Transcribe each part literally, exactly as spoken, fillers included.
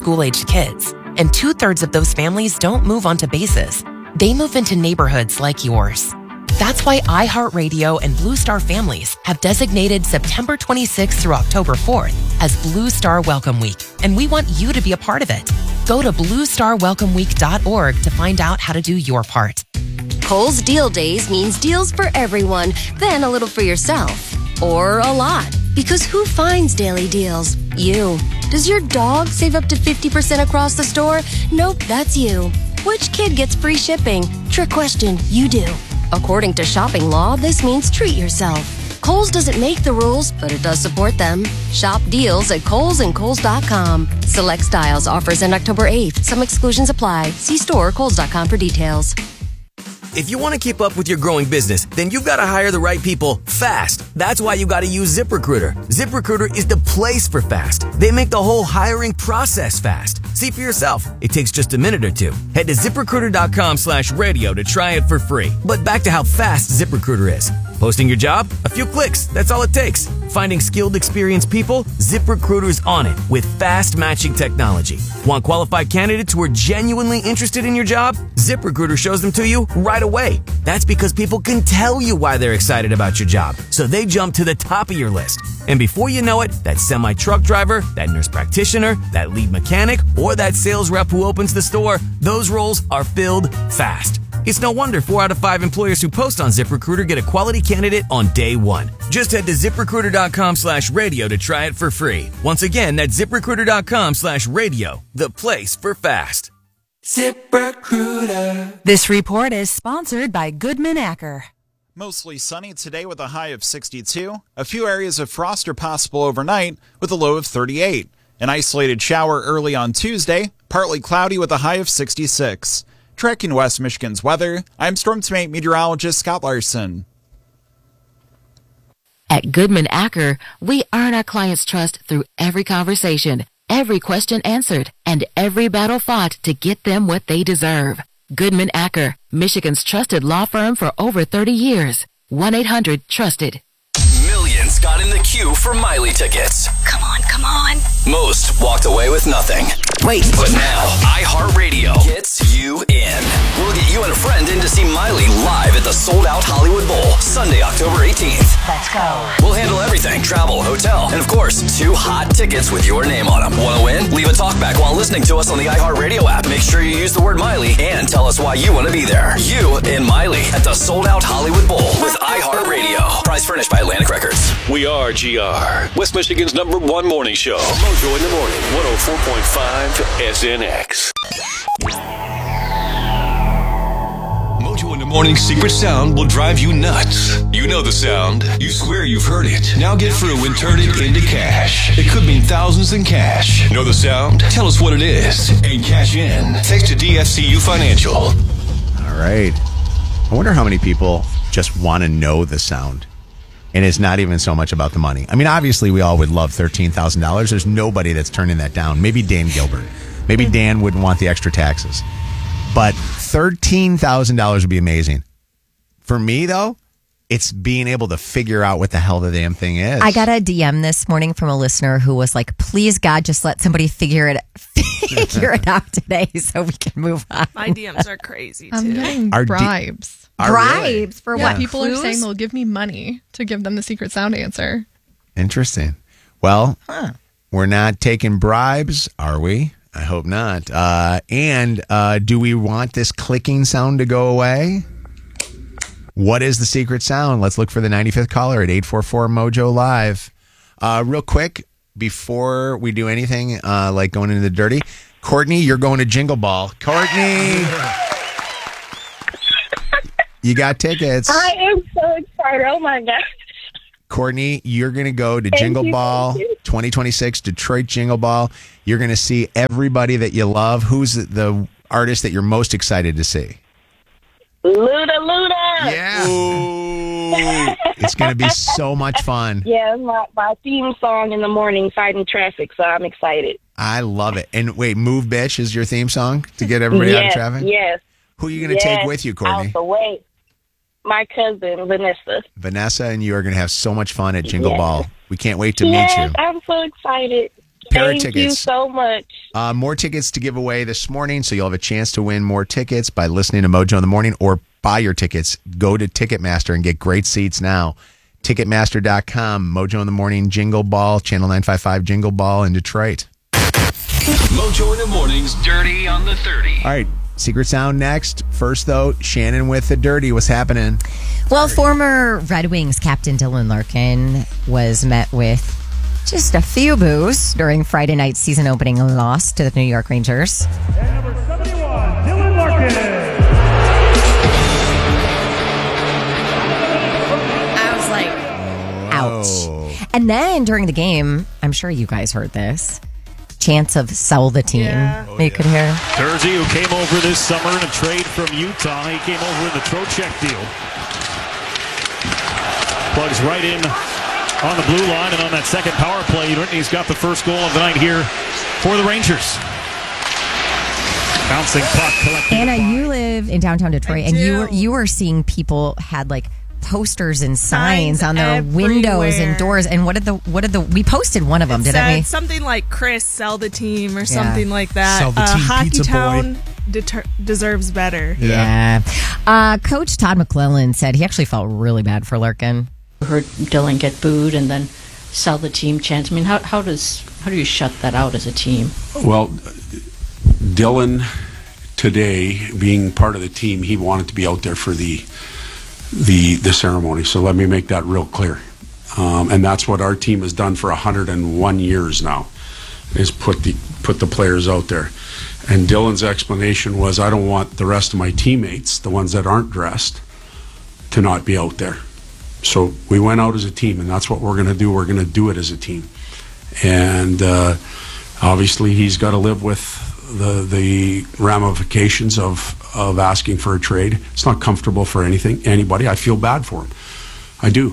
school-aged kids, and two-thirds of those families don't move onto bases. They move into neighborhoods like yours. That's why iHeartRadio and Blue Star families have designated September twenty-sixth through October fourth as Blue Star Welcome Week, and we want you to be a part of it. Go to blue star welcome week dot org to find out how to do your part. Kohl's Deal Days means deals for everyone, then a little for yourself. Or a lot. Because who finds daily deals? You. Does your dog save up to fifty percent across the store? Nope, that's you. Which kid gets free shipping? Trick question, you do. According to shopping law, this means treat yourself. Kohl's doesn't make the rules, but it does support them. Shop deals at Kohl's and Kohl's dot com. Select styles offers end October eighth. Some exclusions apply. See store or Kohl's dot com for details. If you want to keep up with your growing business, then you've got to hire the right people fast. That's why you got to use ZipRecruiter. ZipRecruiter is the place for fast. They make the whole hiring process fast. See for yourself. It takes just a minute or two. Head to ZipRecruiter.com slash radio to try it for free. But back to how fast ZipRecruiter is. Posting your job? A few clicks. That's all it takes. Finding skilled, experienced people? ZipRecruiter's on it with fast matching technology. Want qualified candidates who are genuinely interested in your job? ZipRecruiter shows them to you right away. That's because people can tell you why they're excited about your job, so they jump to the top of your list. And before you know it, that semi-truck driver, that nurse practitioner, that lead mechanic, or that sales rep who opens the store, those roles are filled fast. It's no wonder four out of five employers who post on ZipRecruiter get a quality candidate on day one. Just head to ZipRecruiter.com slash radio to try it for free. Once again, that's ZipRecruiter.com slash radio, the place for fast. ZipRecruiter. This report is sponsored by Goodman Acker. Mostly sunny today with a high of sixty-two. A few areas of frost are possible overnight with a low of thirty-eight. An isolated shower early on Tuesday, partly cloudy with a high of sixty-six. Tracking West Michigan's weather, I'm Storm Team meteorologist Scott Larson. At Goodman Acker, we earn our clients' trust through every conversation, every question answered, and every battle fought to get them what they deserve. Goodman Acker, Michigan's trusted law firm for over thirty years. one eight hundred trusted. Millions got in the queue for Miley tickets. Come on, come on. Most walked away with nothing. Wait. But now, iHeartRadio gets you in. We'll get you and a friend in to see Miley live at the sold-out Hollywood Bowl, Sunday, October eighteenth. Let's go. We'll handle everything, travel, hotel, and of course, two hot tickets with your name on them. Want to win? Leave a talkback while listening to us on the iHeartRadio app. Make sure you use the word Miley and tell us why you want to be there. You and Miley at the sold-out Hollywood Bowl with iHeartRadio. Prize furnished by Atlantic Records. We are G R, West Michigan's number one morning show. Mojo in the morning, one oh four point five S N X. Mojo in the morning's secret sound will drive you nuts. You know the sound. You swear you've heard it. Now get through and turn it into cash. It could mean thousands in cash. Know the sound? Tell us what it is and cash in. Text to D F C U Financial. All right. I wonder how many people just want to know the sound. And it's not even so much about the money. I mean, obviously, we all would love thirteen thousand dollars. There's nobody that's turning that down. Maybe Dan Gilbert. Maybe Dan wouldn't want the extra taxes. But thirteen thousand dollars would be amazing. For me, though, it's being able to figure out what the hell the damn thing is. I got a D M this morning from a listener who was like, please, God, just let somebody figure it figure it out today so we can move on. My D Ms are crazy, too. I'm getting Our D- bribes. Are bribes really? for Yeah, what? people Clues? are saying they'll give me money to give them the secret sound answer. Interesting. Well, Huh. we're not taking bribes, are we? I hope not. Uh, and uh, do we want this clicking sound to go away? What is the secret sound? Let's look for the ninety-fifth caller at eight four four Mojo Live. Uh, real quick, before we do anything uh, like going into the dirty, Courtney, you're going to Jingle Ball. Courtney! You got tickets. I am so excited. Oh, my God. Courtney, you're going to go to Thank Jingle you, Ball thank you. twenty twenty-six, Detroit Jingle Ball. You're going to see everybody that you love. Who's the artist that you're most excited to see? Luda Luda. Yeah. Ooh, it's going to be so much fun. Yeah, it's my, my theme song in the morning, fighting traffic, so I'm excited. I love it. And wait, Move Bitch is your theme song to get everybody yes, out of traffic? Yes. Who are you going to yes, take with you, Courtney? Out the way. My cousin, Vanessa. Vanessa and you are going to have so much fun at Jingle Yes. Ball. We can't wait to yes, meet you. I'm so excited. pair Thank of tickets. you so much. Uh, more tickets to give away this morning, so you'll have a chance to win more tickets by listening to Mojo in the Morning or buy your tickets. Go to Ticketmaster and get great seats now. Ticketmaster dot com, Mojo in the Morning, Jingle Ball, Channel nine fifty-five Jingle Ball in Detroit. Mojo in the Morning's Dirty on the thirty. All right, Secret Sound next. First, though, Shannon with the Dirty. What's happening? Well, former Red Wings captain Dylan Larkin was met with just a few boos during Friday night's season opening loss to the New York Rangers. And number seventy-one, Dylan Larkin. I was like, ouch. And then during the game, I'm sure you guys heard this, chants of sell the team. Yeah. Oh, you could hear. Durzi, who came over this summer in a trade from Utah. He came over in the Trocheck deal. Plugs right in on the blue line, and on that second power play, Whitney's got the first goal of the night here for the Rangers. Bouncing puck collected. Anna, you live in downtown Detroit, and you were you were seeing people had like posters and signs, Signs on their everywhere. windows and doors. And what did the what did the we posted one of them, It didn't said we? something like Chris, sell the team or something like that. Sell the uh, team, Hockey pizza boy. Town deter- deserves better. Yeah. Uh, Coach Todd McClellan said he actually felt really bad for Larkin. Heard Dylan get booed and then sell the team chance. I mean, how how does how do you shut that out as a team? Well, Dylan today, being part of the team, he wanted to be out there for the the the ceremony. So let me make that real clear. Um, and that's what our team has done for one hundred one years now, is put the put the players out there. And Dylan's explanation was, I don't want the rest of my teammates, the ones that aren't dressed, to not be out there. So we went out as a team, and that's what we're going to do. We're going to do it as a team. And uh, obviously he's got to live with the the ramifications of, of asking for a trade. It's not comfortable for anything, anybody. I feel bad for him. I do.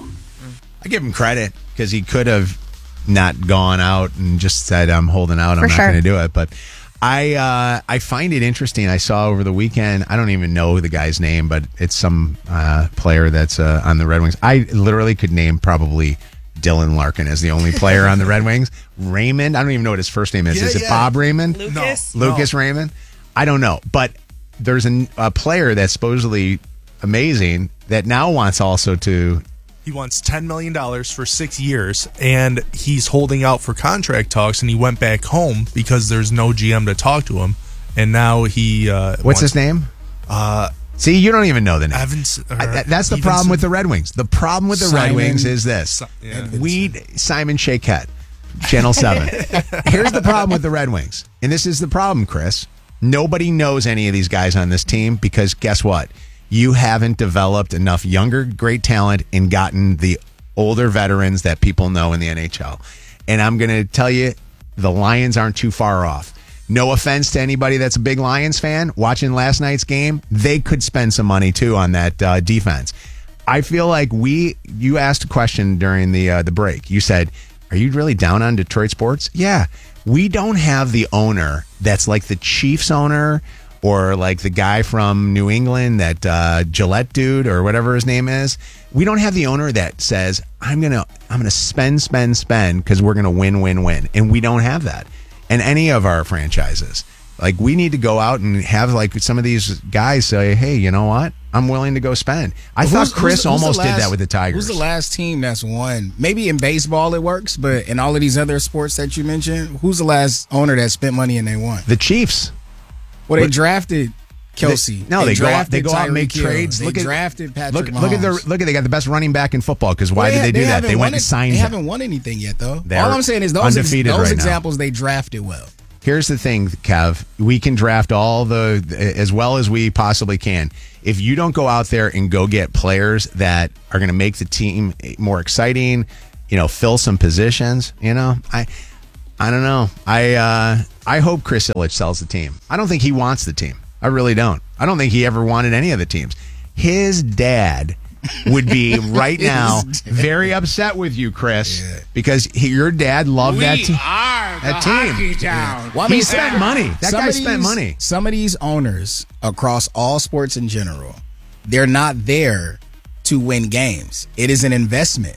I give him credit because he could have not gone out and just said, I'm holding out. I'm For not sure. going to do it. But I uh, I find it interesting. I saw over the weekend, I don't even know the guy's name, but it's some uh, player that's uh, on the Red Wings. I literally could name probably Dylan Larkin as the only player on the Red Wings. Raymond, I don't even know what his first name is. Yeah, is it yeah. Bob Raymond? Lucas? No. Lucas No. Raymond? I don't know. But there's an, a player that's supposedly amazing that now wants also to... He wants ten million dollars for six years, and he's holding out for contract talks, and he went back home because there's no G M to talk to him, and now he... Uh, What's wants- his name? Uh, See, you don't even know the name. Evans, or I- that- that's the Evenson. problem with the Red Wings. The problem with the Red Simon- Wings is this. Si- yeah. We Simon Shaquette, Channel seven. Here's the problem with the Red Wings. And this is the problem, Chris. Nobody knows any of these guys on this team because guess what? You haven't developed enough younger, great talent and gotten the older veterans that people know in the N H L. And I'm going to tell you, the Lions aren't too far off. No offense to anybody that's a big Lions fan. Watching last night's game, they could spend some money too on that uh, defense. I feel like we. You asked a question during the uh, the break. You said, "Are you really down on Detroit sports?" Yeah, we don't have the owner that's like the Chiefs owner or like the guy from New England, that uh, Gillette dude or whatever his name is. We don't have the owner that says, "I'm gonna I'm gonna spend spend spend because we're gonna win win win," and we don't have that in any of our franchises. Like, we need to go out and have like some of these guys say, "Hey, you know what? I'm willing to go spend." I Who's- thought who's- Chris who's the almost did last- that with the Tigers. Who's the last team that's won? Maybe in baseball it works, but in all of these other sports that you mentioned, who's the last owner that spent money and they won? The Chiefs. Well, they But- drafted Kelsey. They, no, they, go out. They drafted go out and make Tyreek Hill. trades. They look at drafted Patrick look, Mahomes. look at their look at they got the best running back in football. Because why Well, did they do that? haven't They won went and it- signed They him. haven't won anything yet, though. They're all I'm saying is those ex- undefeated those right now. examples they drafted well. Here's the thing, Kev. We can draft all the as well as we possibly can. If you don't go out there and go get players that are going to make the team more exciting, you know, fill some positions, you know, I, I don't know. I, uh, I hope Chris Ilitch sells the team. I don't think he wants the team. I really don't. I don't think he ever wanted any of the teams. His dad would be right now very upset with you, Chris, because he, your dad loved that team. That team. Yeah. Well, I he mean, spent money. That some guy of spent these- money. Some of these owners across all sports in general, they're not there to win games. It is an investment.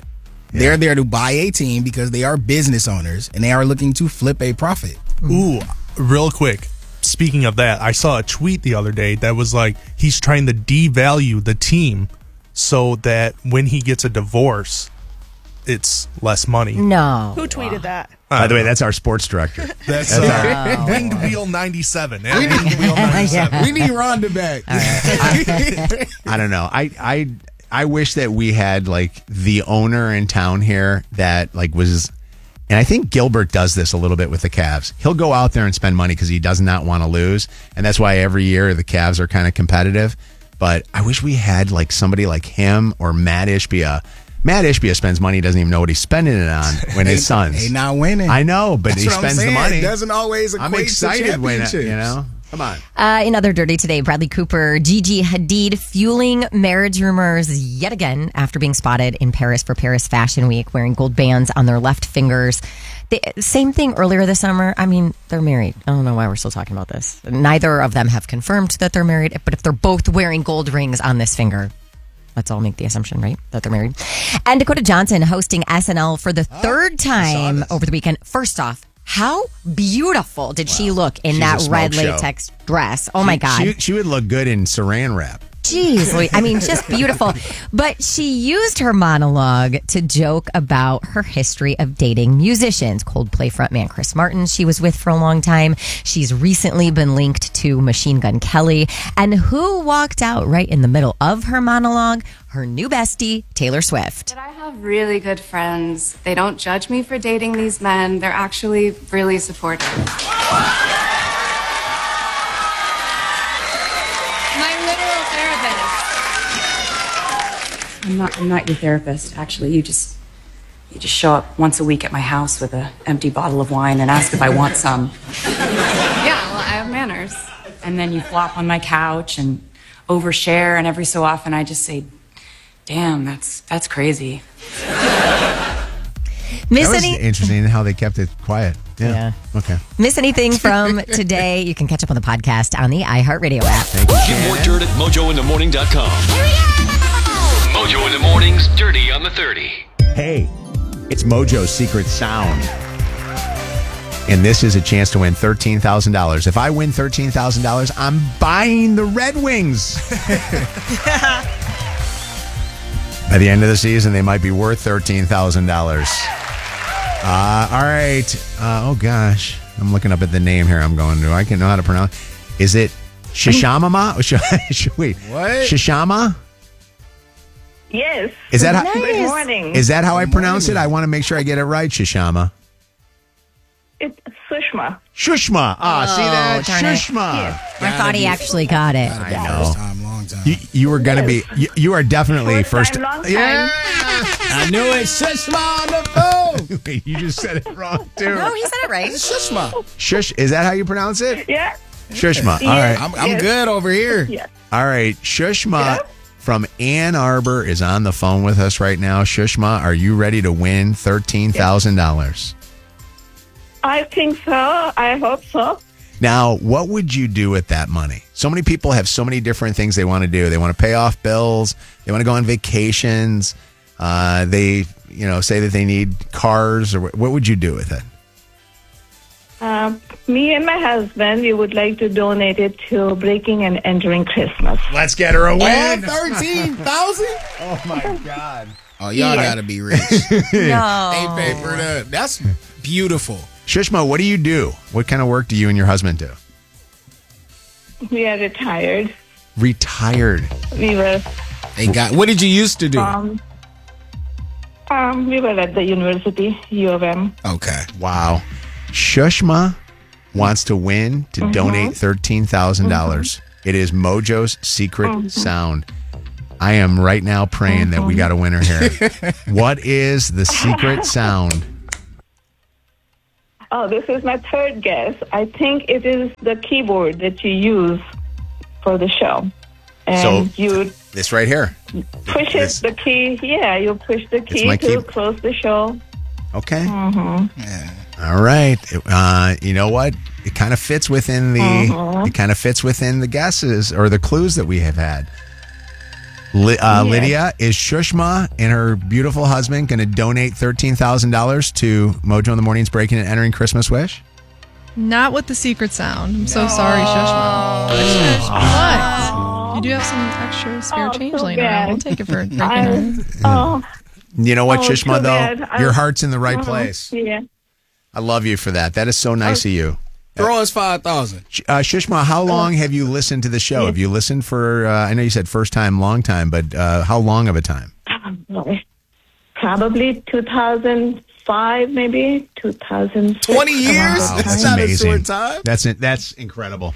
They're there to buy a team because they are business owners and they are looking to flip a profit. Ooh, real quick. Speaking of that, I saw a tweet the other day that was like he's trying to devalue the team so that when he gets a divorce, it's less money. No. Who tweeted that? By the way, that's our sports director. That's, That's uh, our- Winged Wheel ninety-seven. We need, Winged Wheel ninety-seven. we need Rhonda back. I don't know. I I I wish that we had like the owner in town here that like was, and I think Gilbert does this a little bit with the Cavs. He'll go out there and spend money because he does not want to lose, and that's why every year the Cavs are kind of competitive. But I wish we had like somebody like him or Matt Ishbia. Matt Ishbia spends money, he doesn't even know what he's spending it on when his sons. They not winning. I know, but That's he what I'm spends the saying. money. It doesn't always equate I'm to excited when it, championships. you know. Come on. Uh, in other dirty today, Bradley Cooper, Gigi Hadid fueling marriage rumors yet again after being spotted in Paris for Paris Fashion Week wearing gold bands on their left fingers. The same thing earlier this summer. I mean, they're married. I don't know why we're still talking about this. Neither of them have confirmed that they're married, but if they're both wearing gold rings on this finger, let's all make the assumption, right, that they're married. And Dakota Johnson hosting S N L for the third time over the weekend. First off, how beautiful did she look in She's that a red smoke show. latex dress? Oh, my She- God. She, she would look good in saran wrap. Jeez, Louis. I mean, just beautiful. But she used her monologue to joke about her history of dating musicians. Coldplay frontman Chris Martin, she was with for a long time. She's recently been linked to Machine Gun Kelly. And who walked out right in the middle of her monologue? Her new bestie, Taylor Swift. I have really good friends. They don't judge me for dating these men. They're actually really supportive. My literal therapist. I'm not I'm not your therapist, actually. You just you just show up once a week at my house with an empty bottle of wine and ask if I want some. Yeah, well, I have manners. And then you flop on my couch and overshare, and every so often I just say, damn, that's that's crazy. Miss that was any- interesting how they kept it quiet. Yeah. Yeah. Okay. Miss anything from today? You can catch up on the podcast on the iHeartRadio app. Thank you. Get more dirt at mojo in the morning dot com. Mojo in the Morning's Dirty on the thirty. Hey, it's Mojo's Secret Sound. And this is a chance to win thirteen thousand dollars. If I win thirteen thousand dollars, I'm buying the Red Wings. By the end of the season, they might be worth thirteen thousand dollars. Uh, all right. Uh, oh, gosh. I'm looking up at the name here. I'm going to. I can know how to pronounce. Is it Shishamama? Wait. What? Shishama? Yes. Is that how, Good morning. Is that how I pronounce it? I want to make sure I get it right, Shishama. It's Sushma. Shushma. Ah, see that? darn it. Shushma. I thought he actually got it. I know. First time, long time. You, you were going to be, you, you are definitely First first. time, long time. Yeah. I knew it. Sushma on the phone. Wait, you just said it wrong, too. No, he said it right. Sushma. Shush. Is that how you pronounce it? Yeah. Shushma. All Yes. right. I'm, I'm Yes. good over here. Yes. All right. Shushma Yeah. from Ann Arbor is on the phone with us right now. Shushma, are you ready to win thirteen thousand dollars? I think so. I hope so. Now, what would you do with that money? So many people have so many different things they want to do. They want to pay off bills. They want to go on vacations. Uh, they, you know, say that they need cars. Or what would you do with it? Um, me and my husband, we would like to donate it to Breaking and Entering Christmas. Let's get her a win. thirteen thousand? Oh my God. Oh, y'all Yeah. gotta be rich. No. They papered up. That's beautiful. Shushma, what do you do? What kind of work do you and your husband do? We are retired. Retired. We were They got. What did you used to do? um, um we were at the university, U of M. Okay. Wow. Shushma wants to win to Mhm. donate thirteen thousand dollars. It is Mojo's Secret Mhm. Sound. I am right now praying that we got a winner here. What is the secret sound? Oh, this is my third guess. I think it is the keyboard that you use for the show. And So- you This right here. push this- it, the key. Yeah, you push the key my to key- close the show. Okay. Mm-hmm. All right. Uh, you know what? It kind of fits within the. Mhm. It kind of fits within the guesses or the clues that we have had. Li- uh, Yes. Lydia, is Shushma and her beautiful husband going to donate thirteen thousand dollars to Mojo in the Morning's Breaking and Entering Christmas Wish? Not with the secret sound. I'm so sorry, Shushma. What? You do have some extra spare Oh, change so laying around. We'll bad. take it for breaking I- in. Oh, You know what, Oh, Shushma, too though? bad. I- Your heart's in the right oh, place. Yeah. I love you for that. That is so nice of you. Throw us five thousand. Uh, Shushma, how long have you listened to the show? Have you listened for, uh, I know you said first time, long time, but uh, how long of a time? Probably two thousand five, maybe two thousand six. twenty years? Wow, That's that's not amazing. a short time. That's it. That's incredible.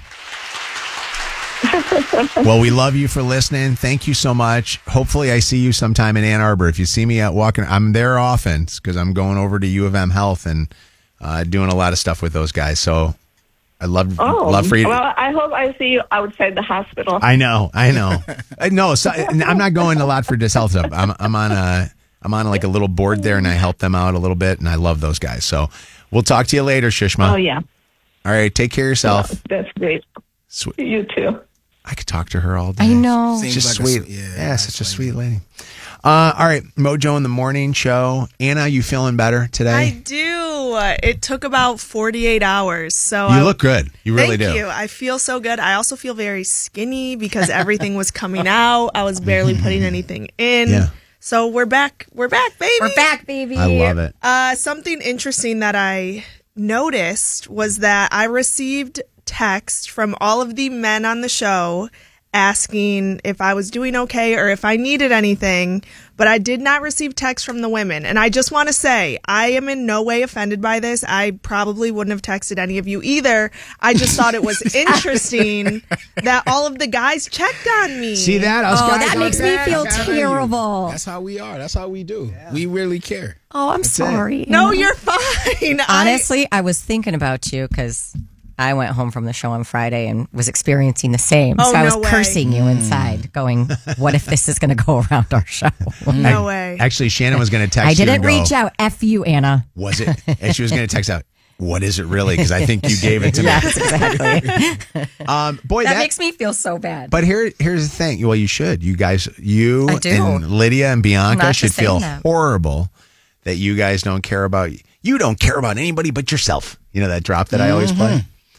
Well, we love you for listening. Thank you so much. Hopefully, I see you sometime in Ann Arbor. If you see me out walking, I'm there often because I'm going over to U of M Health and uh, doing a lot of stuff with those guys. So I love Oh, love for you. well, I hope I see you outside the hospital. I know, I know. Uh, no, so, I'm not going a lot for this health stuff. I'm I'm on a I'm on like a little board there, and I help them out a little bit, and I love those guys. So we'll talk to you later, Shushma. Oh, yeah. All right, take care of yourself. That's great. Sweet. You too. I could talk to her all day. I know. She's Seems just like a sweet. s- yeah, yeah, nice such a sweet lady. Uh, all right, Mojo in the Morning Show. Anna, you feeling better I today? do. It took about forty-eight hours. So You I, look good. You really thank do. you. I feel so good. I also feel very skinny because everything was coming out. I was barely putting anything in. Yeah. So we're back. We're back, baby. We're back, baby. I love it. Uh, something interesting that I noticed was that I received text from all of the men on the show asking if I was doing okay or if I needed anything, but I did not receive text from the women. And I just want to say, I am in no way offended by this. I probably wouldn't have texted any of you either. I just thought it was interesting that all of the guys checked on me. See that? Us Oh, guys that are makes me bad. feel Count on you. terrible. That's how we are. That's how we do. We really care. Oh, I'm it. sorry. No, you're fine. I- Honestly, I was thinking about you because I went home from the show on Friday and was experiencing the same. Oh, so I was no way. cursing you inside, going, what if this is going to go around our show? no way. Actually, Shannon was going to text I you didn't and go, reach out. F you, Anna. Was it? And she was going to text out, what is it really? Because I think you gave it to Yes, me. exactly. Um, boy, that, that, makes me feel so bad. But here, here's the thing. Well, you should. You guys, you I do. and Lydia and Bianca Not should just saying feel that. horrible that you guys don't care about. You don't care about anybody but yourself. You know that drop that I always play.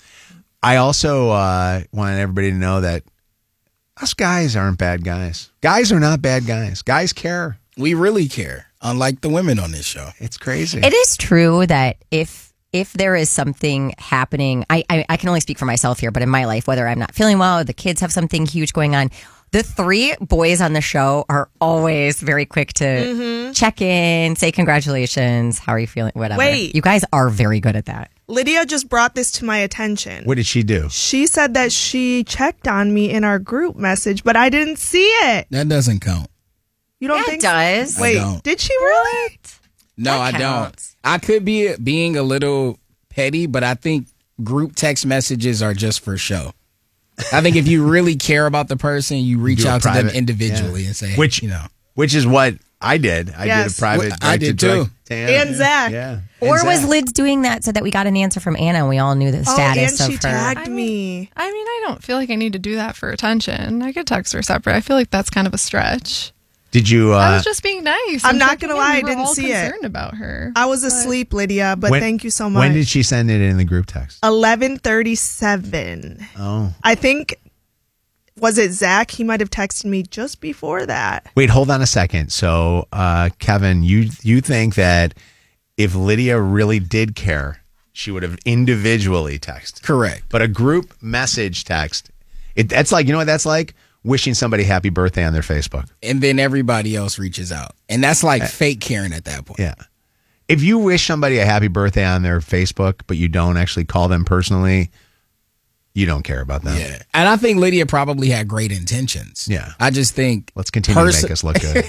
I also uh, want everybody to know that us guys aren't bad guys. Guys are not bad guys. Guys care. We really care, unlike the women on this show. It's crazy. It is true that if if there is something happening, I, I I can only speak for myself here, but in my life, whether I'm not feeling well or the kids have something huge going on, the three boys on the show are always very quick to Mm-hmm. check in, say congratulations, how are you feeling, whatever. Wait. You guys are very good at that. Lydia just brought this to my attention. What did she do? She said that she checked on me in our group message, but I didn't see it. That doesn't count. You don't Yeah, think it does. I Wait, don't. did she really? No, That I counts. don't. I could be being a little petty, but I think group text messages are just for show. I think if you really care about the person, you reach Do a out to them private- individually yeah. and say, Which, you know. which is what I did. I did Yes. a private. Well, I did direct- too. to Anna. And Zach. Yeah. Or And was Zach. Lids doing that so that we got an answer from Anna and we all knew the Oh, status and she of her? tagged me. I mean, I don't feel like I need to do that for attention. I could text her separate. I feel like that's kind of a stretch. Did you? Uh, I was just being nice. I'm and not checking gonna in. lie, We I were didn't all see it. concerned about her. I was But- asleep, Lydia, but when- thank you so much. When did she send it in the group text? eleven thirty-seven. Oh. I think, was it Zach? He might have texted me just before that. Wait, hold on a second. So, uh, Kevin, you you think that if Lydia really did care, she would have individually texted? Correct. But a group message text, it, that's like, you know what that's like? Wishing somebody happy birthday on their Facebook. And then everybody else reaches out. And that's like fake caring at that point. Yeah. If you wish somebody a happy birthday on their Facebook, but you don't actually call them personally, you don't care about them. Yeah. And I think Lydia probably had great intentions. Yeah. I just think. Let's continue Perso- to make us look good.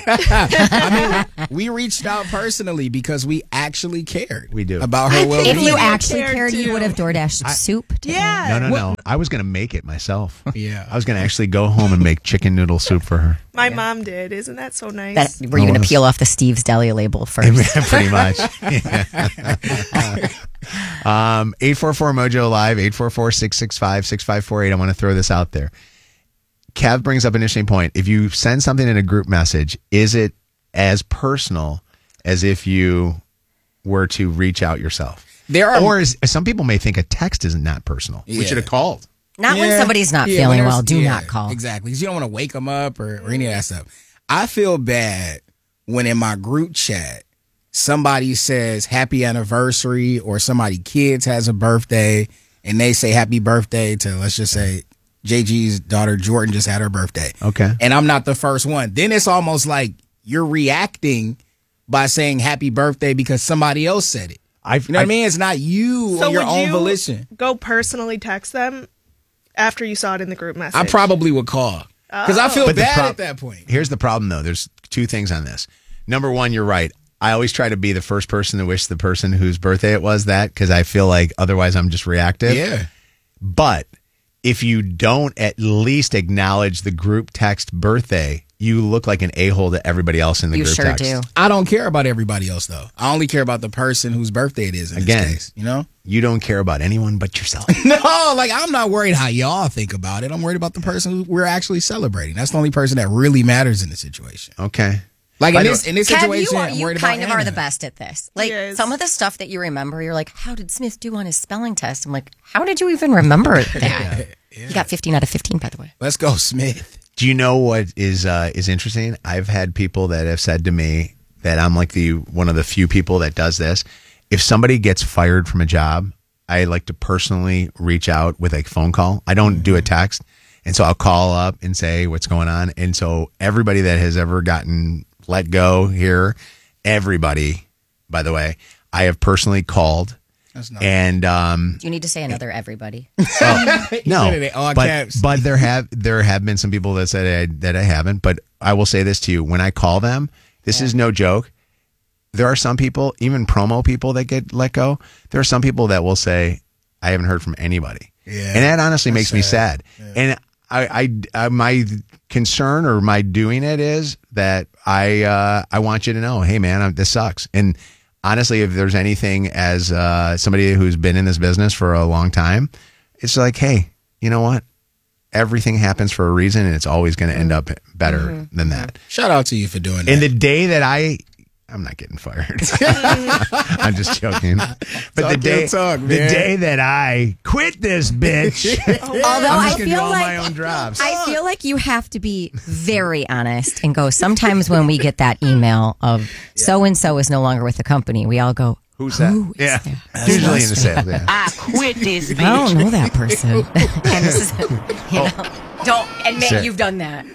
I mean, we reached out personally because we actually cared. We do. About her well If being. you actually cared cared, you too. would have DoorDash soup. to Yeah. No, no, no. I was going to make it myself. Yeah. I was going to actually go home and make chicken noodle soup for her. My mom did. Isn't that so nice? That, were you No, going to it's- peel off the Steve's Deli label first? Pretty much. um, eight four four Mojo Live, eight four four, six six five, six five four eight. I want to throw this out there. Kev brings up an interesting point. If you send something in a group message, is it as personal as if you were to reach out yourself? There are, or is, some people may think a text is not personal. Yeah. We should have called. Not Yeah. when somebody's not Yeah, feeling when well. there's- Do yeah, not call. Exactly. Because you don't want to wake them up or, or any of that stuff. I feel bad when in my group chat, somebody says happy anniversary or somebody kids has a birthday and they say happy birthday to, let's just say, J G's daughter Jordan just had her birthday. Okay. And I'm not the first one. Then it's almost like you're reacting by saying happy birthday because somebody else said it. I've, you know what I I've- mean? It's not you So on your would own you volition. go personally text them after you saw it in the group message? I probably would call because I Oh. feel But the bad prob- at that point. Here's the problem, though. There's two things on this. Number one, you're right. I always try to be the first person to wish the person whose birthday it was that because I feel like otherwise I'm just reactive. Yeah. But if you don't at least acknowledge the group text birthday, you look like an a-hole to everybody else in the You group sure text. do. I don't care about everybody else though. I only care about the person whose birthday it is in Again, this case. You know? you don't care about anyone but yourself. No, like I'm not worried how y'all think about it. I'm worried about the person who we're actually celebrating. That's the only person that really matters in the situation. Okay. Like in I this don't- in this Kev, situation, you, are, I'm you worried kind about of are Anna. the best at this. Like Yes. some of the stuff that you remember, you're like, how did Smith do on his spelling test? I'm like, how did you even remember that? You got fifteen out of fifteen, by the way. Let's go, Smith. Do you know what is uh, is interesting? I've had people that have said to me that I'm like the one of the few people that does this. If somebody gets fired from a job, I like to personally reach out with a phone call. I don't do a text. And so I'll call up and say what's going on. And so everybody that has ever gotten let go here, everybody, by the way, I have personally called. That's not And um, Do you need to say another everybody? oh, no, said it in all but, caps. but there have there have been some people that said I, that I haven't. But I will say this to you: when I call them, this is no joke. There are some people, even promo people, that get let go. There are some people that will say, "I haven't heard from anybody," Yeah, and that honestly makes me sad. sad. And I, I, I, my concern or my doing it is that I, uh, I want you to know, hey man, I'm, this sucks. And honestly, if there's anything as uh, somebody who's been in this business for a long time, it's like, hey, you know what? Everything happens for a reason, and it's always going to end up better Mm-hmm. than that. Shout out to you for doing that. And the day that I, I'm not getting fired. I'm just joking. But the Talk day, your talk, the man. day that I quit this bitch, Although I'm I just gonna feel do all like my own drops. I feel like you have to be very honest and go. Sometimes when we get that email of so and so is no longer with the company, we all go, Who's that? Who is Yeah, that? usually in the sales. Yeah. I quit this bitch. I don't know that person. And this is, you know, don't admit Sure. you've done that.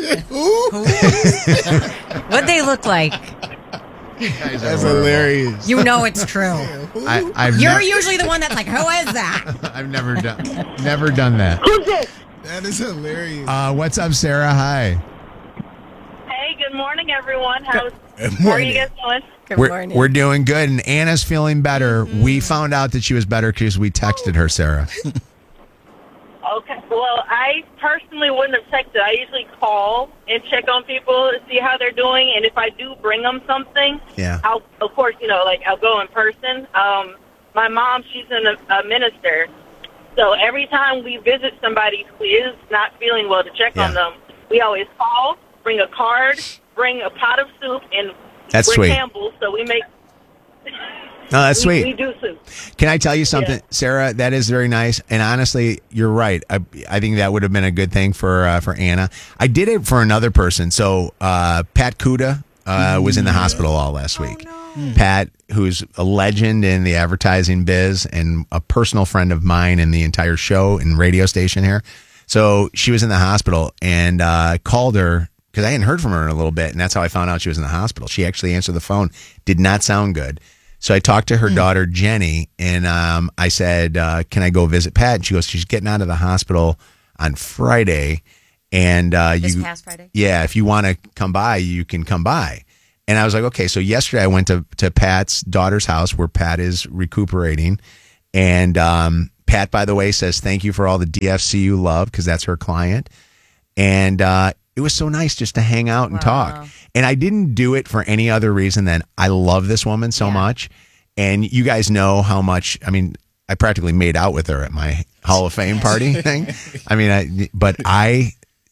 What they look like, That's hilarious. you know it's true. I, I've You're ne- usually the one that's like, who is that? I've never done, never done that. Who's this? That is hilarious. Uh, what's up, Sarah? Hi. Hey, good morning, everyone. How's, Good how are you morning. guys doing? Good we're, morning. we're doing good, and Anna's feeling better. We found out that she was better because we texted her, Sarah. Okay. Well, I personally wouldn't have texted. I usually call and check on people to see how they're doing, and if I do bring them something, Yeah. I'll, of course, you know, like I'll go in person. Um, my mom, she's an, a minister, so every time we visit somebody who is not feeling well to check Yeah. on them, we always call, bring a card, bring a pot of soup, and That's we're sweet. Campbell's, so we make. No, that's we, sweet. We do soup. Can I tell you something, Yeah. Sarah? That is very nice, and honestly, you're right. I, I think that would have been a good thing for uh, for Anna. I did it for another person. So uh, Pat Kuda uh, was in the hospital all last week. Pat, who's a legend in the advertising biz and a personal friend of mine in the entire show and radio station here. So she was in the hospital, and uh, called her because I hadn't heard from her in a little bit, and that's how I found out she was in the hospital. She actually answered the phone. Did not sound good. So I talked to her daughter, Jenny, and um, I said, uh, can I go visit Pat? And she goes, she's getting out of the hospital on Friday. And uh, This you, past Friday? yeah, if you want to come by, you can come by. And I was like, okay. So yesterday I went to, to Pat's daughter's house where Pat is recuperating. And um, Pat, by the way, says, thank you for all the D F C you love, because that's her client. And uh, it was so nice just to hang out and talk. And I didn't do it for any other reason than I love this woman so much. And you guys know how much, I mean, I practically made out with her at my Hall of Fame party thing. I mean, I, but I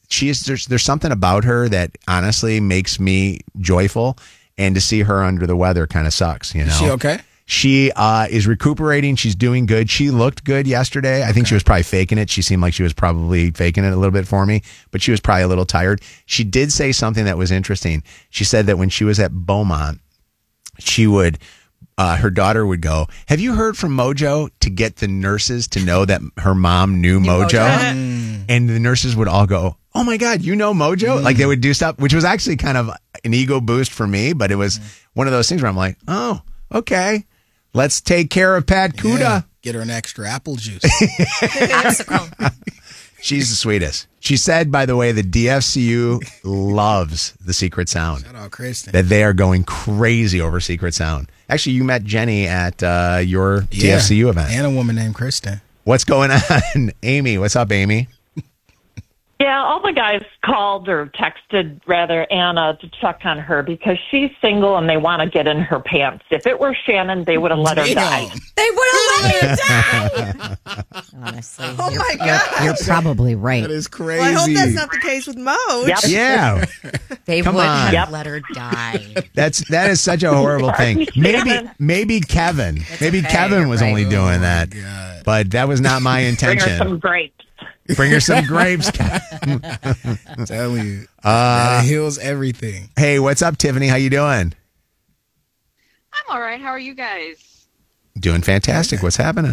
she is there's there's something about her that honestly makes me joyful, and to see her under the weather kind of sucks. You know, Is she okay? She uh, is recuperating. She's doing good. She looked good yesterday. I think she was probably faking it. She seemed like she was probably faking it a little bit for me, but she was probably a little tired. She did say something that was interesting. She said that when she was at Beaumont, she would, uh, her daughter would go, "Have you heard from Mojo?" to get the nurses to know that her mom knew Mojo. Mm. And the nurses would all go, "Oh my God, you know Mojo?" Mm. Like they would do stuff, which was actually kind of an ego boost for me, but it was Mm. one of those things where I'm like, oh, okay. Let's take care of Pat Kuda. Yeah. Get her an extra apple juice. She's the sweetest. She said, by the way, the D F C U loves the Secret Sound. Shout out, Kristen. That they are going crazy over Secret Sound. Actually, you met Jenny at uh, your Yeah. D F C U event. And a woman named Kristen. What's going on? Amy, what's up, Amy? Yeah, all the guys called or texted, rather, Anna to check on her because she's single and they want to get in her pants. If it were Shannon, they would have let her die. They would have let her die. Honestly, Oh you're, my you're- gosh. you're probably right. That is crazy. Well, I hope that's not the case with Moj. Yep. Yeah. They Come would on. have Yep. let her die. That's that is such a horrible thing. Maybe maybe Kevin. maybe okay, Kevin you're was right. only doing that. But that was not my Bring intention. her some grapes. Bring her some grapes. Kevin. I'm telling you. Uh, that heals everything. Hey, what's up, Tiffany? How you doing? I'm all right. How are you guys? Doing fantastic. What's happening?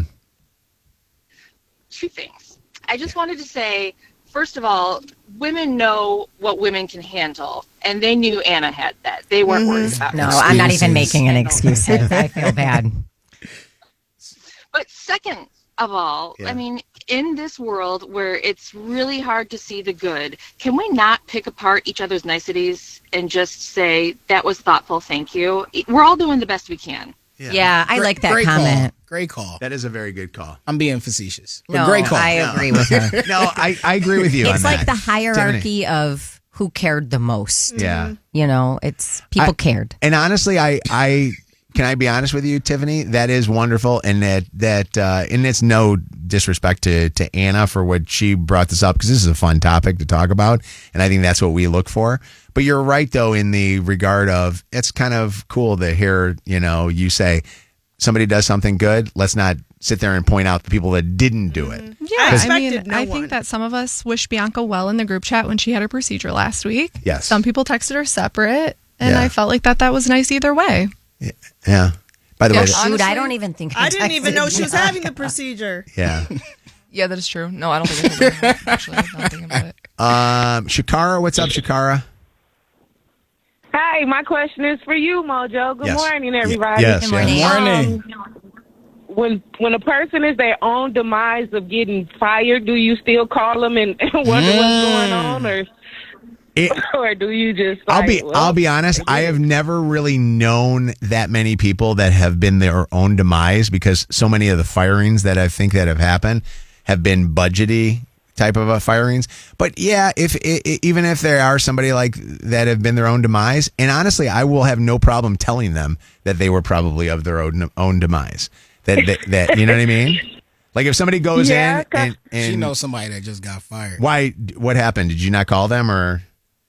Two things. I just wanted to say, first of all, women know what women can handle, and they knew Anna had that. They weren't worried about No, it. I'm not even making an excuse. I feel bad. But second of all, Yeah. I mean, in this world where it's really hard to see the good, can we not pick apart each other's niceties and just say, that was thoughtful, thank you? We're all doing the best we can. Yeah, I Great- like that great comment. Call. Great call. That is a very good call. I'm being facetious. But No, great call. I agree with her. No, I, I agree with you It's on like that. the hierarchy of who cared the most. Yeah. You know, it's people I- cared. And honestly, I, I can I be honest with you, Tiffany? That is wonderful, and that that uh, and it's no disrespect to to Anna for what she brought this up, because this is a fun topic to talk about, and I think that's what we look for. But you're right, though, in the regard of it's kind of cool to hear, you know, you say somebody does something good. Let's not sit there and point out the people that didn't do it. Yeah, 'Cause- I mean, expected no I one. think that some of us wish Bianca well in the group chat when she had her procedure last week. Yes. Some people texted her separate, and Yeah. I felt like that that was nice either way. Yeah. By the Yeah, way, Shoot, honestly- I don't even think I didn't even texted know she was Bianca. having the procedure. yeah. Yeah, that is true. No, I don't think I told her, actually. I'm not thinking about it. Um, Shakara, what's up, Shakara? Hi, my question is for you, Mojo. Good Yes. morning, everybody. Yes, Good morning. yes. Morning. Um, when when a person is their own demise of getting fired, do you still call them and wonder what's going on, or It, or do you just? I'll like, be well, I'll be honest, I have never really known that many people that have been their own demise, because so many of the firings that I think that have happened have been budgety type of uh, firings. But yeah, if i i even if there are somebody like that have been their own demise, and honestly, I will have no problem telling them that they were probably of their own own demise. That that, that you know what I mean? Like if somebody goes Yeah, in and, and She knows somebody that just got fired. why? What happened? Did you not call them or?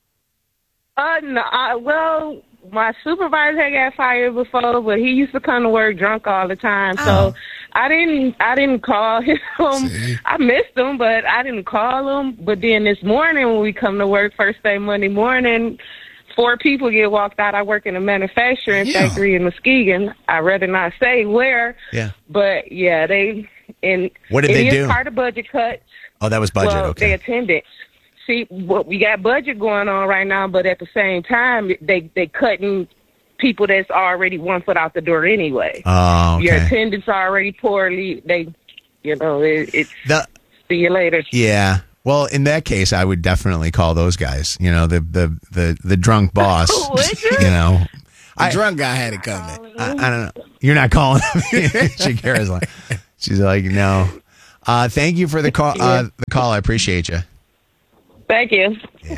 Uh, no, I, well, my supervisor had got fired before, but he used to come to work drunk all the time. Oh. So I didn't, I didn't call him. I missed him, but I didn't call him. But then this morning when we come to work, first day Monday morning, four people get walked out. I work in a manufacturing Yeah. factory in Muskegon. I'd rather not say where, Yeah. but yeah, they and What did it they is do? part of budget cuts. Oh, that was budget. Well, Okay. they attended. See, what we got budget going on right now, but at the same time, they they cutting people that's already one foot out the door anyway. Oh, Your okay. attendance already poorly. They, you know, it, it's The see you later. yeah. Well, in that case, I would definitely call those guys. You know, the the the, the drunk boss. Would you? You know, The I, drunk guy had it coming. I, I don't know. You're not calling them. Shakira's like, she's like, no. Uh, thank you for the call. Uh, the call. I appreciate you. Thank you.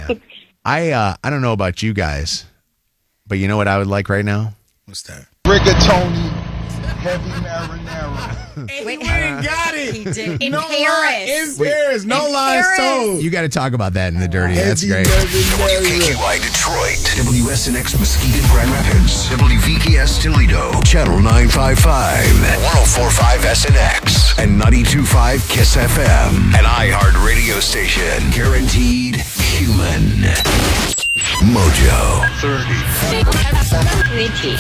I uh, I don't know about you guys, but you know what I would like right now? What's that? Rigatoni. Heavy marinara. Wait, uh, got it. He did. In no Paris. In Paris. No In lies Paris. told. You got to talk about that in the dirty. That's great. W K Q Y Detroit, W S N X Mesquite and Grand Rapids, W V K S Toledo, Channel nine fifty-five, one oh four point five S N X, and ninety-two point five KISS F M. An iHeart radio station. Guaranteed human. Mojo. thirty. twenty.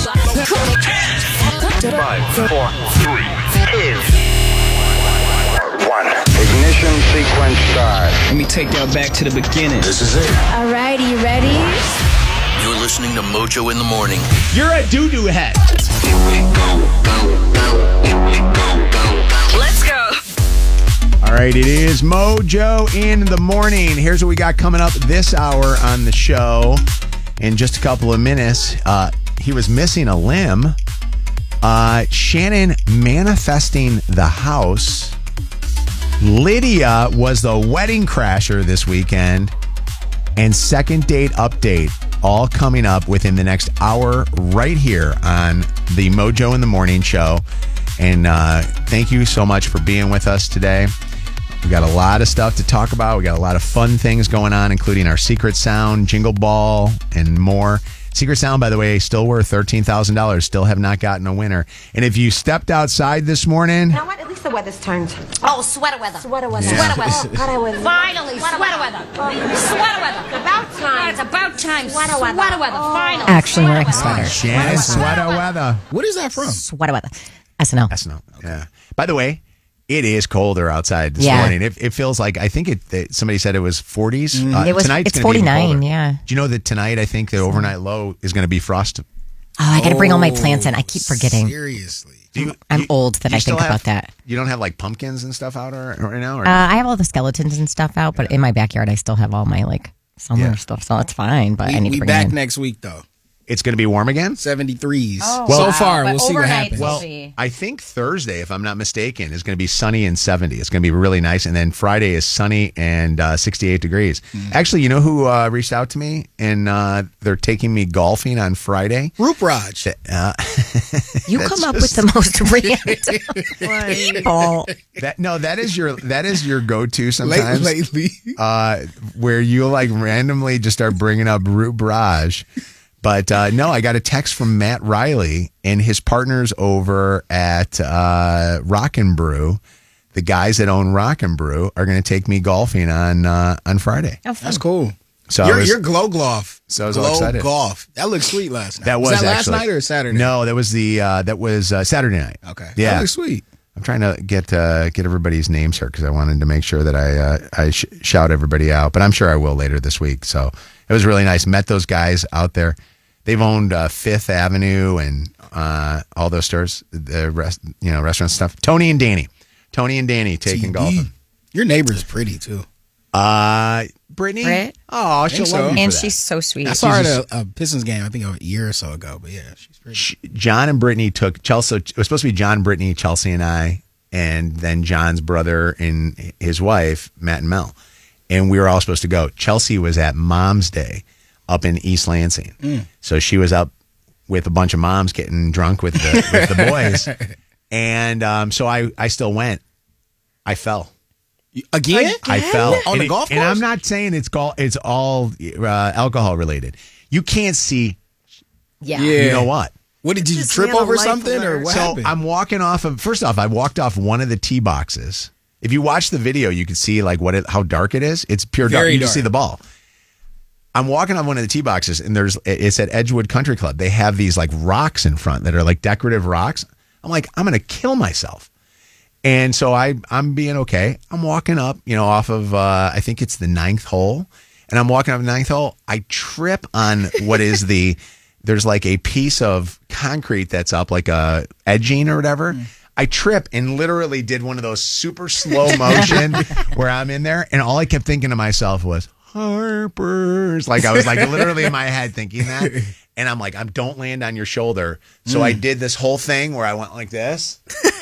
Five, four, three, two, one. Ignition sequence start. Let me take y'all back to the beginning. This is it. All right, are you ready? You're listening to Mojo in the Morning. You're a doo-doo head. Let's go. All right, it is Mojo in the Morning. Here's what we got coming up this hour on the show. In just a couple of minutes, uh, he was missing a limb. Uh, Shannon manifesting the house. Lydia was the wedding crasher this weekend. And second date update, all coming up within the next hour right here on the Mojo in the Morning show. And uh, thank you so much for being with us today. We got a lot of stuff to talk about. We got a lot of fun things going on, including our secret sound, jingle ball, and more. Secret sound, by the way, still worth thirteen thousand dollars. Still have not gotten a winner. And if you stepped outside this morning... You know what? At least the weather's turned. Oh, sweater weather. Sweater weather. Yeah. Sweater weather. Oh, God, I was... Finally, sweater weather. Sweater weather. About time. It's about time. Sweater weather. Sweater weather. Finally. Actually wearing a sweater. Shannon sweater weather. What is that from? Sweater weather. S N L. S N L. Yeah. By the way, it is colder outside this Yeah. morning. It, it feels like, I think it, it somebody said it was forties. Mm. Uh, It was- tonight's it's gonna be even forty-nine, colder. yeah. Do you know that tonight, I think the overnight low is going to be frost? Oh, I got to bring all my plants in. I keep forgetting. Seriously. I'm old that you I think still have- about that. You don't have like pumpkins and stuff out or, right now? Or Uh, I have all the skeletons and stuff out, but in my backyard, I still have all my like summer Yeah. stuff, so it's fine. But We, I need we to bring back it in. next week, though. It's going to be warm again? seventy-threes. Oh, so wow. far, But we'll see what overnights happens. will Well, be- I think Thursday, if I'm not mistaken, is going to be sunny and seventy. It's going to be really nice. And then Friday is sunny and uh, sixty-eight degrees. Hmm. Actually, you know who uh, reached out to me? And uh, they're taking me golfing on Friday. Roop Raj. Uh, You that's come up just- with the most random people. That, no, that is your that is your go-to sometimes. Lately. uh, where you like randomly just start bringing up Root Barrage. But uh, no, I got a text from Matt Riley and his partners over at uh, Rock and Brew. The guys that own Rock and Brew are going to take me golfing on uh, on Friday. Oh, fun. That's cool. So I you're, was- you're glow golf. So I was glow all excited. golf. That looked sweet last night. That was, that last actually- night or Saturday? No, that was the uh, that was uh, Saturday night. Okay. Yeah, That looks sweet. I'm trying to get uh, get everybody's names here because I wanted to make sure that I uh, I sh- shout everybody out. But I'm sure I will later this week. So it was really nice. Met those guys out there. They've owned uh, Fifth Avenue and uh, all those stores, the rest, you know, restaurant stuff. Tony and Danny, Tony and Danny taking T D. golfing. Your neighbor's pretty too. Uh, Brittany. Brit? Oh, I she'll think love so. me for And that. she's so sweet. I saw her at She's a, a Pistons game. I think a year or so ago. But yeah, she's pretty. Sh- John and Brittany took Chelsea. It was supposed to be John, Brittany, Chelsea, and I, and then John's brother and his wife, Matt and Mel. And we were all supposed to go. Chelsea was at Mom's Day up in East Lansing. Mm. So she was up with a bunch of moms getting drunk with the, with the boys. And um, so I, I still went. I fell. Again? I fell. On and the it- golf course? And I'm not saying it's, gol- it's all uh, alcohol related. You can't see. Yeah. You know what? What did you Just trip ran a over life something or alert. what so happened? I'm walking off of. First off, I walked off one of the tee boxes. If you watch the video, you can see like what it, how dark it is. It's pure dark. Very You can dark. see the ball. I'm walking on one of the tee boxes, and there's it's at Edgewood Country Club. They have these like rocks in front that are like decorative rocks. I'm like, I'm gonna kill myself. And so I I'm being okay. I'm walking up, you know, off of uh, I think it's the ninth hole, and I'm walking up the ninth hole. I trip on what is the there's like a piece of concrete that's up like a edging or whatever. I trip and literally did one of those super slow motion where I'm in there, and all I kept thinking to myself was Harper's. Like I was like literally in my head thinking that, and I'm like, I'm don't land on your shoulder. So Mm. I did this whole thing where I went like this.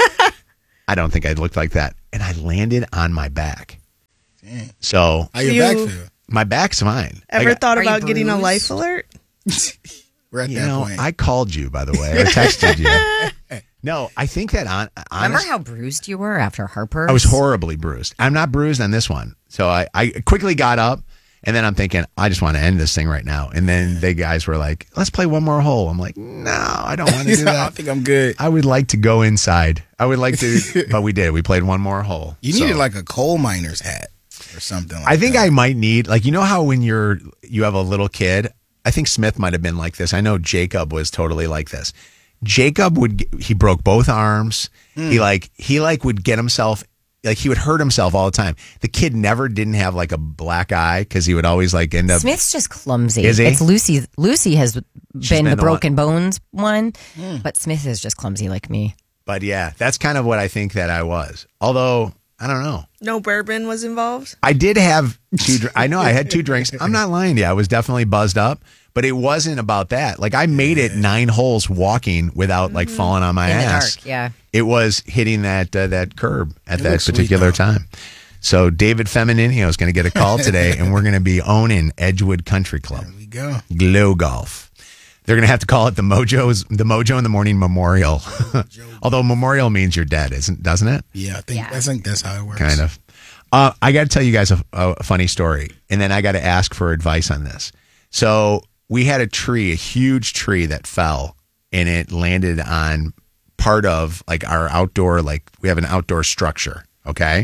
I don't think I looked like that, and I landed on my back. Dang. So How your You- back feel? my back's fine. I Ever got- thought Are you about getting a bruised? life alert? We're at You that know, point. I called you, by the way. I texted you. No, I think that on. Remember honest- how bruised you were after Harper's? I was horribly bruised. I'm not bruised on this one. So I, I quickly got up, and then I'm thinking, I just want to end this thing right now. And then the guys were like, let's play one more hole. I'm like, no, I don't want to do that. I think I'm good. I would like to go inside. I would like to, but we did. We played one more hole. You So- needed like a coal miner's hat or something like I think I might need, like, you know how when you're, you have a little kid, I think Smith might have been like this. I know Jacob was totally like this. Jacob would, he broke both arms. Hmm. He like, he like would get himself, like he would hurt himself all the time. The kid never didn't have like a black eye because he would always like end up. Smith's just clumsy. Is he? It's Lucy. Lucy has been been the the broken bones one, Hmm. but Smith is just clumsy like me. But yeah, that's kind of what I think that I was. Although, I don't know. No bourbon was involved. I did have two. dr- I know I had two drinks. I'm not lying to you. I was definitely buzzed up, but it wasn't about that. Like I made it nine holes walking without like falling on my In the ass. dark, yeah. It was hitting that uh, that curb at It that looks sweet, particular though. time. So David Femininio is going to get a call today, and we're going to be owning Edgewood Country Club. There we go. Glow Golf. They're going to have to call it the Mojo's the Mojo in the Morning Memorial. Although memorial means you're dead, isn't doesn't it? Yeah, I think I think that's how it works. Kind of. Uh, I got to tell you guys a, a funny story, and then I got to ask for advice on this. So we had a tree, a huge tree that fell, and it landed on part of like our outdoor, like we have an outdoor structure, okay?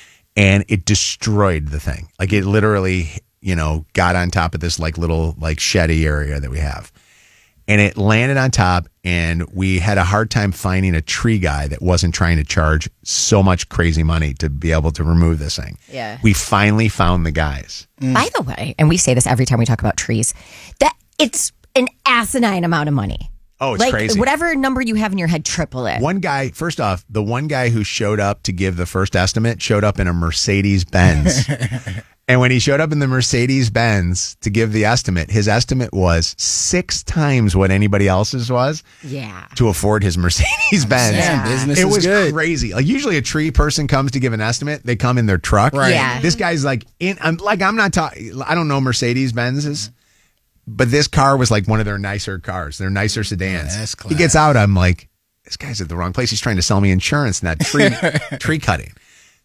And it destroyed the thing. Like it literally, you know, got on top of this like little like sheddy area that we have. And it landed on top, and we had a hard time finding a tree guy that wasn't trying to charge so much crazy money to be able to remove this thing. Yeah. We finally found the guys. By the way, and we say this every time we talk about trees, that it's an asinine amount of money. Oh, it's like, crazy. Whatever number you have in your head, triple it. One guy, first off, the one guy who showed up to give the first estimate showed up in a Mercedes Benz. And when he showed up in the Mercedes Benz to give the estimate, his estimate was six times what anybody else's was. Yeah. To afford his Mercedes Benz. Yeah. Business it is was good. crazy. Like usually a tree person comes to give an estimate, they come in their truck. Right. Yeah. This guy's like in I'm like I'm not talking I don't know Mercedes Benz's, but this car was like one of their nicer cars, their nicer sedans. Yeah, that's he gets out, I'm like, this guy's at the wrong place. He's trying to sell me insurance and that tree tree cutting.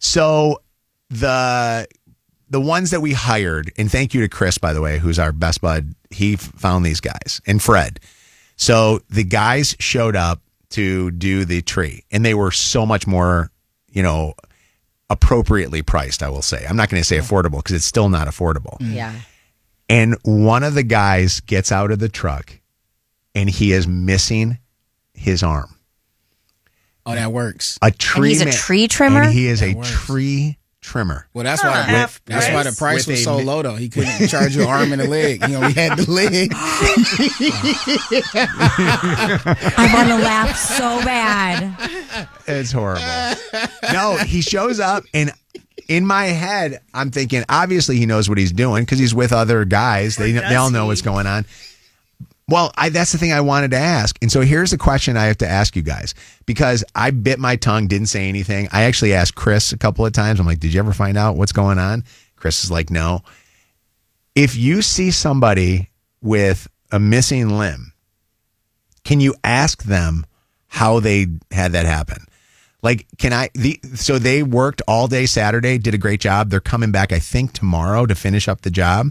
So the the ones that we hired, and thank you to Chris, by the way, who's our best bud, he f- found these guys, and Fred. So the guys showed up to do the tree, and they were so much more, you know, appropriately priced, I will say. I'm not going to say affordable because it's still not affordable. Yeah. And one of the guys gets out of the truck, and he is missing his arm. Oh, that works. A tree he's a ma- tree trimmer? And he is That a works. tree trimmer. Well, that's why half that's why the price. price With was a so mi- low though. He couldn't charge you an arm and a leg. He only had the leg. I want to laugh so bad. It's horrible. No, he shows up, and in my head, I'm thinking, obviously he knows what he's doing because he's with other guys. They they all know what's going on. Well, I, that's the thing I wanted to ask. And so here's the question I have to ask you guys, because I bit my tongue, didn't say anything. I actually asked Chris a couple of times. I'm like, did you ever find out what's going on? Chris is like, no. If you see somebody with a missing limb, can you ask them how they had that happen? Like, can I, the, so they worked all day Saturday, did a great job. They're coming back, I think, tomorrow to finish up the job.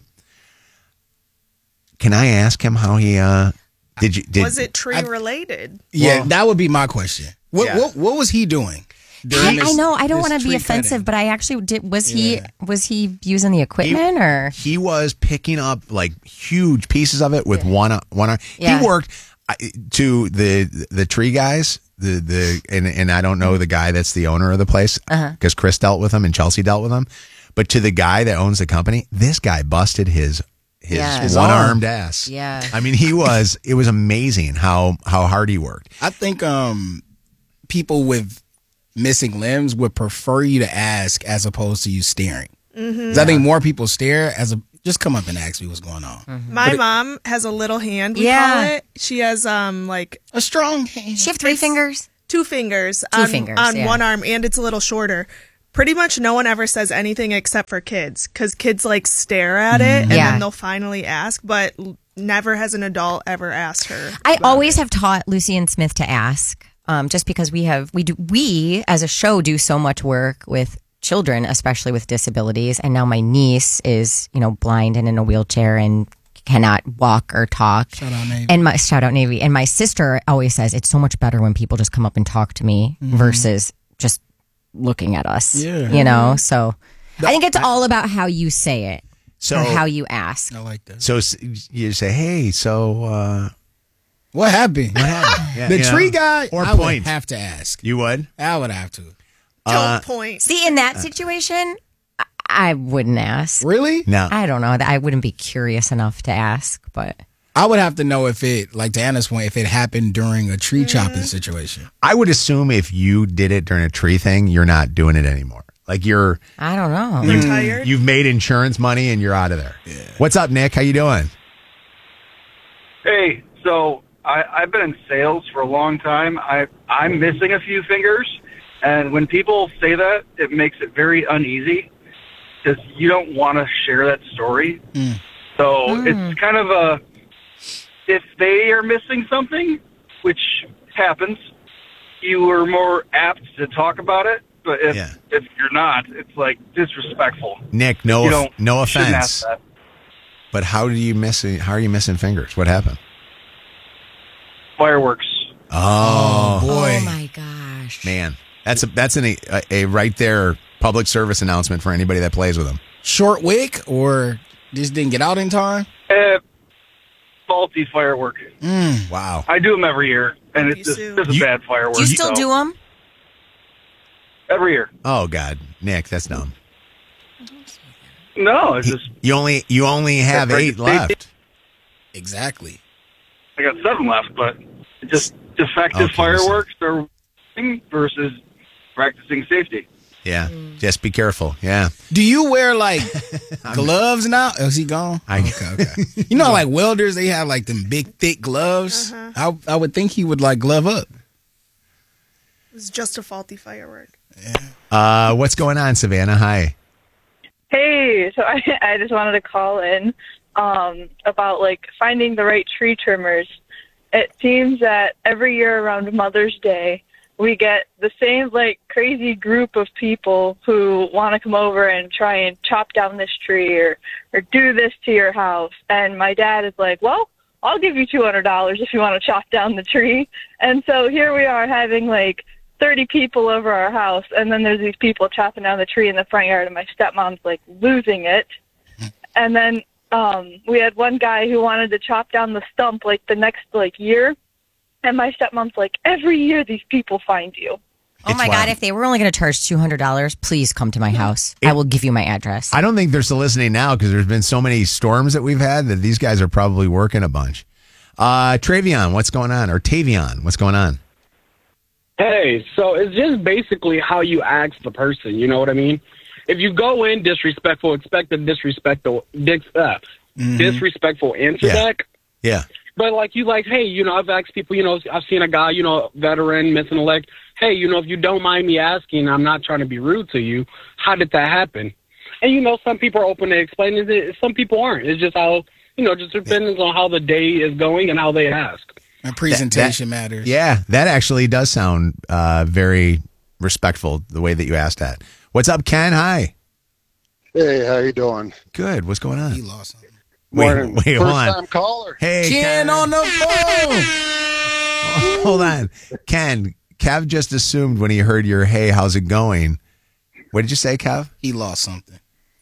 Can I ask him how he, uh, did you, did, was it tree related? Yeah, Well- that would be my question. What Yeah. what what was he doing? I, during I this- know. I don't this want to be tree offensive, cutting? but I actually did. Was he was he using the equipment or? he was picking up like huge pieces of it with one, one arm. Yeah. He worked uh, to the, the tree guys, the, the, and, and I don't know the guy that's the owner of the place Uh-huh. because Chris dealt with him and Chelsea dealt with him. But to the guy that owns the company, this guy busted his, his Yeah. His one arm. armed ass. Yeah. I mean, he was, it was amazing how, how hard he worked. I think um people with missing limbs would prefer you to ask as opposed to you staring. Mhm. 'Cause I think more people stare as a just come up and ask me what's going on. My But it- mom has a little hand. We Yeah. call it. She has um like a strong hand. She have three fingers. Two fingers. Two on, fingers, on yeah. one arm, and it's a little shorter. Pretty much no one ever says anything except for kids, because kids like stare at it and Yeah. then they'll finally ask. But l- never has an adult ever asked her. I always have taught Lucy and Smith to ask. um, just because we have we do we as a show do so much work with children, especially with disabilities, and now my niece is you know blind and in a wheelchair and cannot walk or talk. Shout out Navy. And my shout out Navy. And my sister always says it's so much better when people just come up and talk to me Mhm. versus just looking at us. Yeah. You know, so I think it's all about how you say it So- or how you ask. I like that. So s- you say, hey, so uh, What happened? what happened? Yeah, the you know? tree guy, Or I point. would have to ask. You would? I would have to. Uh, point. See, in that situation, I- I wouldn't ask. Really? No. I don't know. I wouldn't be curious enough to ask, but I would have to know if it, like to Anna's point, if it happened during a tree chopping situation. I would assume if you did it during a tree thing, you're not doing it anymore. Like you're I don't know. you- Retired? You've made insurance money and you're out of there. What's up, Nick? How you doing? Hey, so I, I've been in sales for a long time. I, I'm missing a few fingers, and when people say that, it makes it very uneasy because you don't want to share that story. So it's kind of a, if they are missing something, which happens, you are more apt to talk about it. But if, if you're not, it's like disrespectful. Nick, no You off- don't- no you shouldn't offense. ask that. But how do you miss how are you missing fingers? What happened? Fireworks. Oh, boy. Oh my gosh. Man. That's a that's an, a, a right there public service announcement for anybody that plays with them. Short wick or just didn't get out in time? Uh, faulty firework. Mm. Wow. I do them every year, and it's just it's a You- bad firework. Do you still so- do them? Every year. Oh God, Nick, that's dumb. No, it's just You only you only have That's right. eight left. Exactly. I got seven left, but just defective Okay, fireworks are versus practicing safety. Yeah, just be careful. Yeah. Do you wear like gloves now? Oh, is he gone? I, okay, okay. You know, like welders, they have like them big, thick gloves. I I would think he would like glove up. It was just a faulty firework. Uh, what's going on, Savannah? Hi. Hey, so I, I just wanted to call in um, about like finding the right tree trimmers. It seems that every year around Mother's Day, we get the same like crazy group of people who want to come over and try and chop down this tree or or do this to your house. And my dad is like, well, I'll give you two hundred dollars if you want to chop down the tree. And so here we are having like thirty people over our house, and then there's these people chopping down the tree in the front yard, and my stepmom's like losing it. And then um we had one guy who wanted to chop down the stump like the next like year, and my stepmom's like, every year these people find you. Oh my God, if they were only going to charge two hundred dollars, please come to my house. I will give you my address. I don't think they're still listening now because there's been so many storms that we've had that these guys are probably working a bunch. Uh, Travion, what's going on? Or Tavion, what's going on? Hey, so it's just basically how you ask the person, you know what I mean? If you go in disrespectful, expect a disrespectful, dis, uh, Mhm. disrespectful answer Yeah. back. Yeah. But like you like, hey, you know, I've asked people, you know, I've seen a guy, you know, veteran, missing a leg. Hey, you know, if you don't mind me asking, I'm not trying to be rude to you. How did that happen? And, you know, some people are open to explaining it. Some people aren't. It's just how, you know, just depends on how the day is going and how they ask. And presentation That- that- matters. Yeah, that actually does sound uh, very respectful, the way that you asked that. What's up, Ken? Hi. Hey, how you doing? Good. What's going on? He lost something. Wait, Morning. wait, First hold on. time caller. Hey, Ken on the phone. Hold on. Ken, Kev just assumed when he heard your, hey, how's it going? What did you say, Kev? He lost something.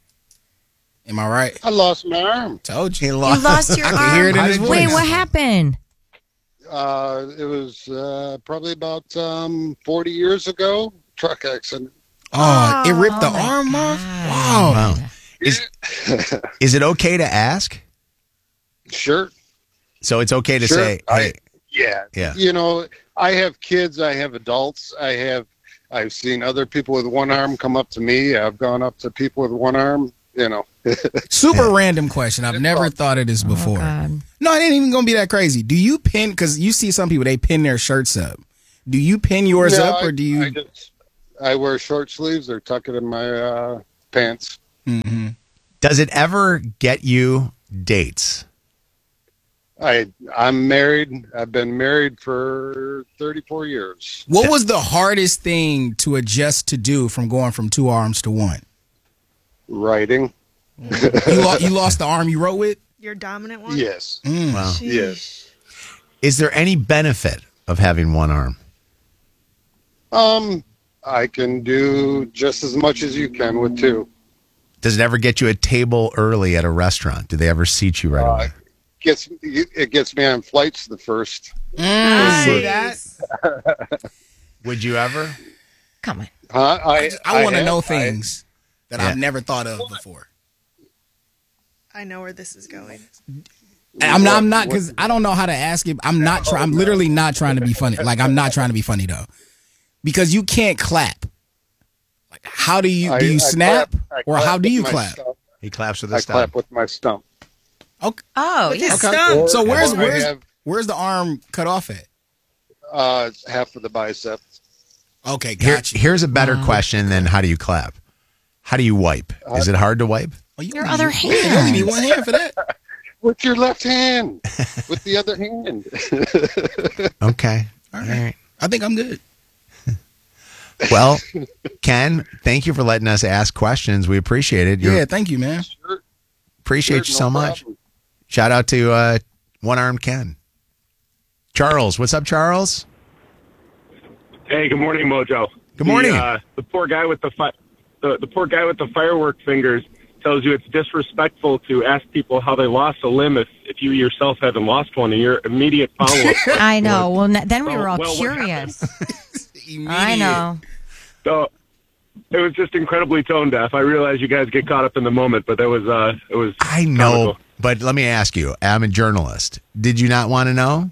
Am I right? I lost my arm. Told you. He You lost your I arm. can hear it in his voice. Wait, what happened? Uh, it was uh, probably about um, forty years ago. Truck accident. Oh, it ripped the arm off? Wow. Wow. Is, is it okay to ask? Sure. So it's okay to Sure. say, I- hey, Yeah. Yeah. You know, I have kids. I have adults. I have. I've seen other people with one arm come up to me. I've gone up to people with one arm. You know. Super random question. I've never thought of this before. No, it ain't even gonna be that crazy. Do you pin? Because you see some people they pin their shirts up. Do you pin yours No, up, or I- do you? I, just, I wear short sleeves or tuck it in my uh, pants. Mm-hmm. does it ever get you dates? I I'm married. I've been married for thirty-four years. What was the hardest thing to adjust to do from going from two arms to one? Writing. you, lo- you lost the arm you wrote with? Your dominant one? Yes. Mm. Wow. Yes. Is there any benefit of having one arm? Um, I can do just as much as you can with two. Does it ever get you a table early at a restaurant? Do they ever seat you right Uh, away? Gets it gets me on flights the first. Mm, see that? Would you ever? Come on. Huh? I I, I want to have- know things that Yeah. I've never thought of before. I know where this is going. And I'm not. I'm not because I don't know how to ask it. I'm not. Try, I'm literally not trying to be funny. Like I'm not trying to be funny though, because you can't clap. Like how do you I- do? You I snap clap- I or clap how do with you my clap? stump. He claps with I his clap stump. with my stump. Okay. Oh, With yeah. his Okay. stump. So where's Or I where's have- where's the arm cut off at? Uh, half of the bicep. Okay, Here- gotcha. here's a better question than how do you clap? How do you wipe? Is it hard to wipe? Oh, you Your only other need- yeah, You only need one hand for that. With your left hand. With the other hand. Okay. All All right. right. I think I'm good. Well, Ken, thank you for letting us ask questions. We appreciate it. You're- Yeah, thank you, man. Sure, appreciate sure, you no so much. problem. Shout out to uh, One Armed Ken. Charles, what's up, Charles? Hey, good morning, Mojo. Good morning. The, uh, the poor guy with the, fi- the the poor guy with the firework fingers tells you it's disrespectful to ask people how they lost a limb if, if you yourself haven't lost one. And your immediate follow up. I know. Well, n- then we were all Well, what curious. I Immediate. know. So it was just incredibly tone deaf. I realize you guys get caught up in the moment, but that was uh, it was. I know, comical. but let me ask you. I'm a journalist. Did you not want to know?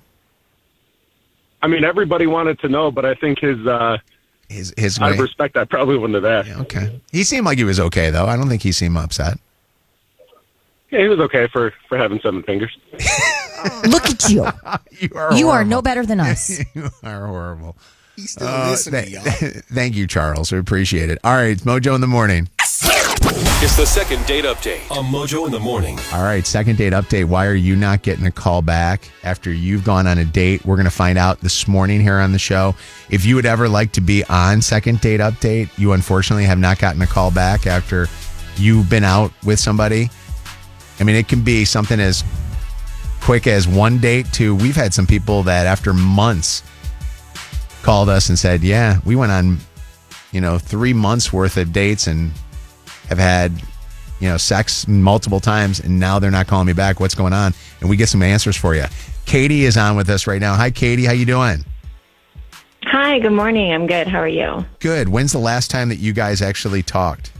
I mean, everybody wanted to know, but I think his uh, His his out of respect, I probably wouldn't have asked. Okay. He seemed like he was okay, though. I don't think he seemed upset. Yeah, he was okay for, for having seven fingers. Look at you. You are You are horrible. no better than us. You are horrible. He's still Uh, listening, th- y'all. Thank you, Charles. We appreciate it. All right, it's Mojo in the morning. It's the second date update on Mojo in the morning. All right, second date update. Why are you not getting a call back after you've gone on a date? We're going to find out this morning here on the show. If you would ever like to be on second date update, you unfortunately have not gotten a call back after you've been out with somebody. I mean, it can be something as quick as one date to we've had some people that after months called us and said, yeah, we went on, you know, three months worth of dates and have had, you know, sex multiple times, and now they're not calling me back. What's going on? And we get some answers for you. Katie is on with us right now. Hi, Katie. How you doing? Hi, good morning. I'm good. How are you? Good. When's the last time that you guys actually talked?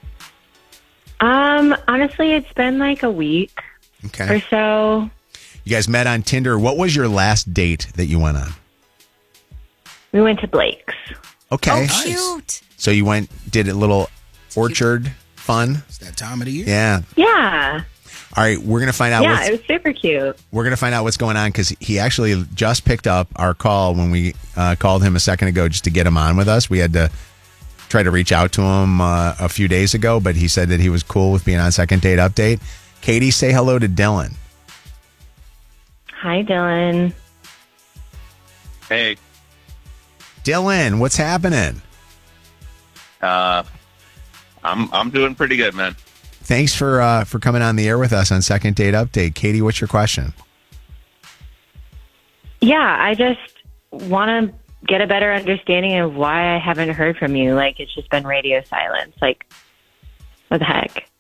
Um, honestly, it's been like a week Okay. or so. You guys met on Tinder. What was your last date that you went on? We went to Blake's. Okay. Oh, cute. So you went, did a little orchard fun? It's that time of the year. Yeah. Yeah. All right. We're going to find out Yeah, what's, it was super cute. we're going to find out what's going on because he actually just picked up our call when we uh, called him a second ago just to get him on with us. We had to try to reach out to him uh, a few days ago, but he said that he was cool with being on second date update. Katie, say hello to Dylan. Hi, Dylan. Hey, Dylan, what's happening? uh, I'm I'm doing pretty good, man. Thanks for uh, for coming on the air with us on second date update. Katie, what's your question? Yeah, I just want to get a better understanding of why I haven't heard from you. Like, it's just been radio silence. Like, what the heck?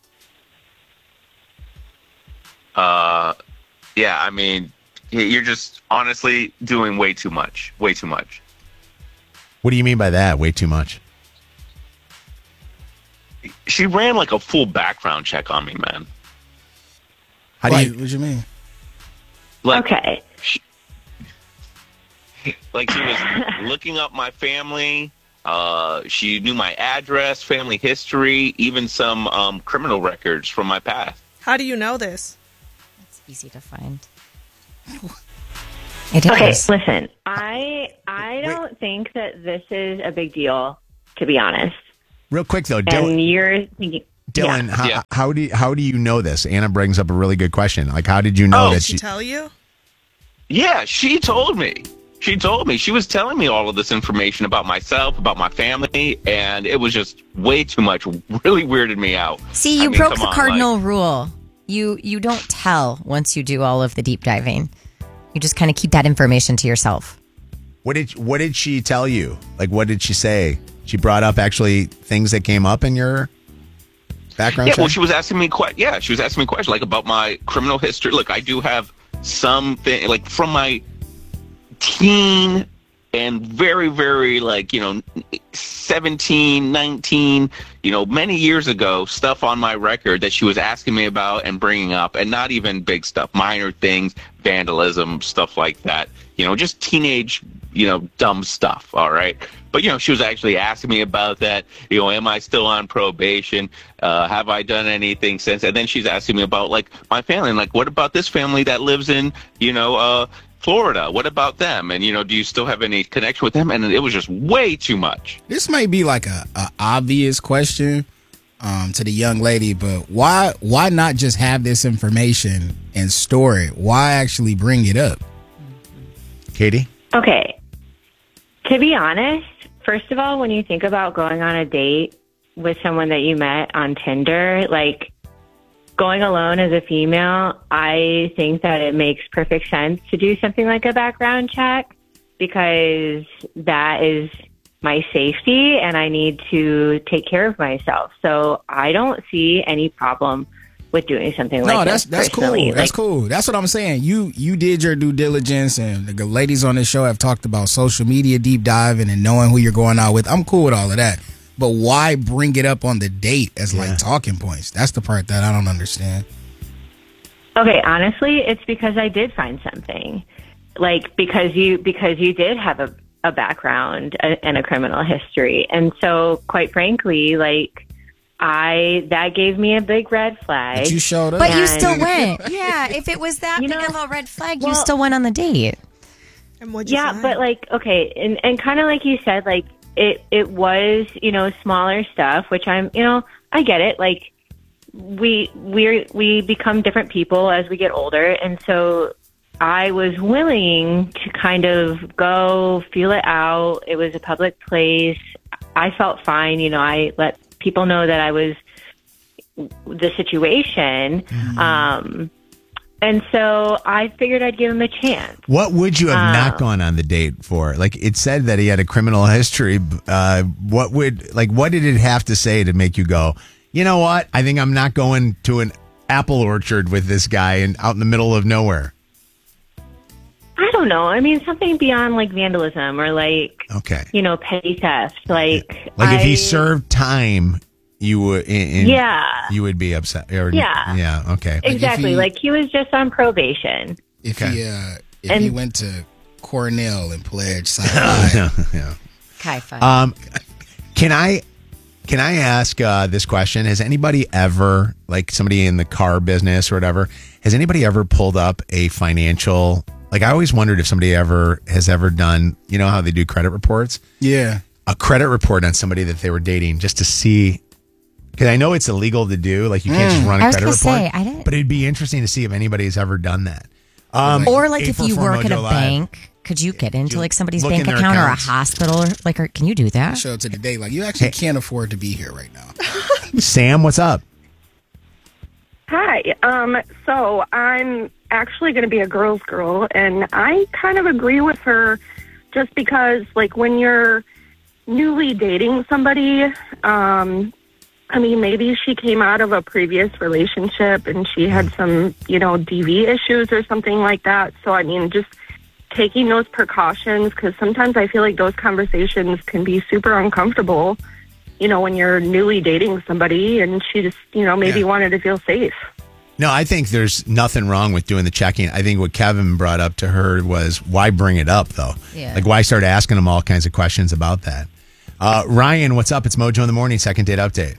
Uh, yeah, I mean, y- you're just honestly doing way too much. Way too much. What do you mean by that? Way too much. She ran like a full background check on me, man. How do Like, you? what do you mean? Like, Okay. like she was looking up my family. Uh, she knew my address, family history, even some um, criminal records from my past. How do you know this? It's easy to find. It Okay, is. listen. I I don't think that this is a big deal, to be honest. Real quick though, And Dylan. you're thinking, Dylan, yeah. how, Yeah. how do you, how do you know this? Anna brings up a really good question. Like, how did you know Oh, that Did she she? tell you? Yeah, she told me. She told me. She was telling me all of this information about myself, about my family, and it was just way too much. Really weirded me out. See, I you mean, broke come the on, cardinal like- rule. You you don't tell once you do all of the deep diving. You just kind of keep that information to yourself. What did what did she tell you? Like, what did she say? She brought up actually things that came up in your background Yeah, check? well, she was asking me que- Yeah, she was asking me questions like about my criminal history. Look, I do have something like from my teen and very, very like, you know, seventeen, nineteen, you know, many years ago, stuff on my record that she was asking me about and bringing up, and not even big stuff, minor things, vandalism, stuff like that. You know, just teenage, you know, dumb stuff. All right. But, you know, she was actually asking me about that. You know, am I still on probation? Uh, have I done anything since? And then she's asking me about, like, my family. And, like, what about this family that lives in, you know, uh, Florida? What about them? And, you know, do you still have any connection with them? And it was just way too much. This might be like a, a obvious question um, to the young lady, but why why not just have this information and store it? Why actually bring it up? Katie? Okay. To be honest, first of all, when you think about going on a date with someone that you met on Tinder, like going alone as a female, I think that it makes perfect sense to do something like a background check because that is my safety and I need to take care of myself. So I don't see any problem with doing something like No, that. that's that's cool. personally. That's Like, cool. That's what I'm saying. You you did your due diligence, and the ladies on this show have talked about social media deep diving and knowing who you're going out with. I'm cool with all of that. But why bring it up on the date as like talking points? That's the part that I don't understand. Okay, honestly, it's because I did find something. Like because you because you did have a, a background and a criminal history. And so quite frankly, like I that gave me a big red flag. But you showed up. But you And- still went. Yeah, if it was that big of a red flag, you still went on the date. And what'd Yeah, but like okay, and, and kind of like you said, like it it was, you know, smaller stuff, which I'm, you know, I get it. Like we we we become different people as we get older, and so I was willing to kind of go feel it out. It was a public place. I felt fine, you know. I let people know that I was the situation, um, and so I figured I'd give him a chance. What would you have not Um, gone on the date for? Like, it said that he had a criminal history. Uh, what would, like, what did it have to say to make you go, you know what? I think I'm not going to an apple orchard with this guy and out in the middle of nowhere. I don't know. I mean, something beyond like vandalism or like, okay, you know, petty theft. Like, Like, if I- he served time, you would, in, in- Yeah. you would be upset. Or, Yeah. Yeah. Okay. exactly. Like he was just on probation. If he uh, if And- he went to Cornell and pledged Sci-Fi. yeah. Kai-Fi. Um, can I can I ask uh, this question? Has anybody ever, like somebody in the car business or whatever, has anybody ever pulled up a financial? Like, I always wondered if somebody ever has ever done. You know how they do credit reports? Yeah. A credit report on somebody that they were dating, just to see. Because I know it's illegal to do. Like, you can't just Mm. run I a was credit gonna report. say, I didn't- But it'd be interesting to see if anybody's ever done that. Um, or like eight if four you four work at a Mojo Live. bank, could you get into like somebody's look in bank their account accounts. or a hospital? Or, like, or, can you do that? Show up to the date like you actually can't afford to be here right now. Sam, what's up? Hi. Um, so I'm actually going to be a girl's girl, and I kind of agree with her just because, like, when you're newly dating somebody, um, I mean, maybe she came out of a previous relationship and she had some, you know, D V issues or something like that. So, I mean, just taking those precautions, because sometimes I feel like those conversations can be super uncomfortable, you know, when you're newly dating somebody and she just, you know, maybe Yeah. wanted to feel safe. No, I think there's nothing wrong with doing the checking. I think what Kevin brought up to her was, why bring it up, though? Yeah. Like, why start asking them all kinds of questions about that? Uh, Ryan, what's up? It's Mojo in the Morning, second date update.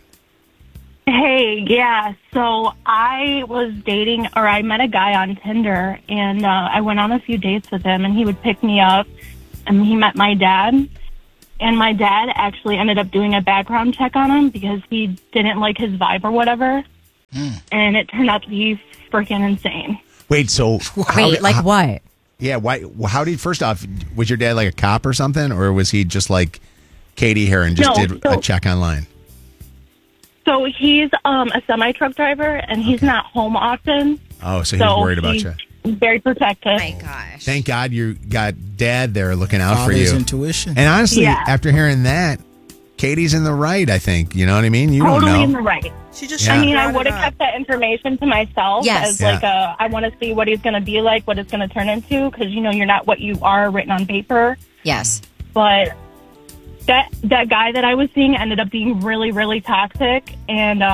Hey, yeah. So I was dating, or I met a guy on Tinder, and uh, I went on a few dates with him, and he would pick me up, and he met my dad. And my dad actually ended up doing a background check on him because he didn't like his vibe or whatever. And it turned out to be freaking insane. Wait, so Wait, like what? Yeah. Why? How did first off? Was your dad like a cop or something, or was he just like Katie here and just No, did so- a check online? So he's um, a semi truck driver, and he's not home often. Oh, so he was worried about he's you. Very protective. My gosh. Thank God you got dad there looking out for Father's you. intuition. And honestly, Yeah. after hearing that, Katie's in the right. I think you know what I mean. You Totally don't in know. the right. She just. Yeah. I mean, I brought it would have up. kept that information to myself Yes. as Yeah. like a, I want to see what he's going to be like, what it's going to turn into, because, you know, you're not what you are written on paper. Yes. But that that guy that I was seeing ended up being really, really toxic. And, uh,